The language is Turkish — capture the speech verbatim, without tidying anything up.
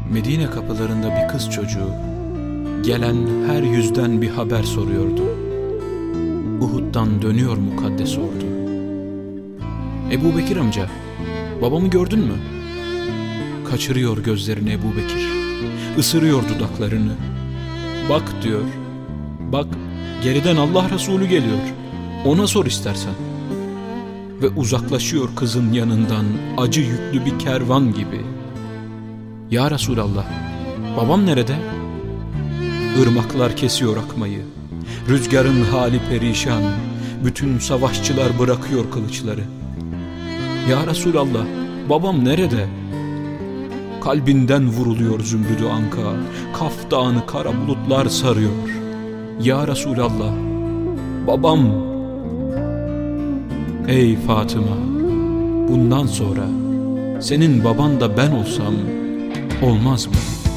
Medine kapılarında bir kız çocuğu gelen her yüzden bir haber soruyordu. Uhud'dan dönüyor mukaddes ordu. Ebu Bekir amca, babamı gördün mü? Kaçırıyor gözlerini Ebu Bekir, ısırıyor dudaklarını. Bak diyor, bak geriden Allah Resulü geliyor, ona sor istersen. Ve uzaklaşıyor kızın yanından acı yüklü bir kervan gibi. Ya Resulallah, babam nerede? Irmaklar kesiyor akmayı, rüzgarın hali perişan, bütün savaşçılar bırakıyor kılıçları. Ya Resulallah, babam nerede? Kalbinden vuruluyor zümrüdü anka, Kaf Dağı'nı kara bulutlar sarıyor. Ya Resulallah, babam. Ey Fatıma, bundan sonra senin baban da ben olsam olmaz mı?